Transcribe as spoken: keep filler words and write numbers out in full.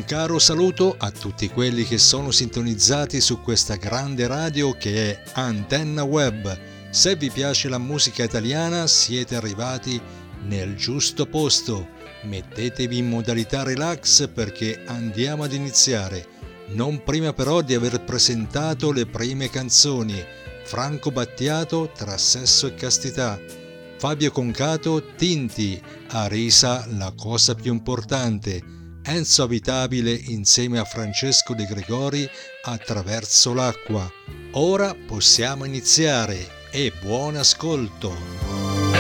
caro saluto a tutti quelli che sono sintonizzati su questa grande radio che è Antenna Web. Se vi piace la musica italiana siete arrivati nel giusto posto. Mettetevi in modalità relax perché andiamo ad iniziare. Non prima però di aver presentato le prime canzoni. Franco Battiato, Tra sesso e castità. Fabio Concato, Tinti, Arisa, La cosa più importante. Enzo Abitabile insieme a Francesco De Gregori, Attraverso l'acqua. Ora possiamo iniziare e buon ascolto!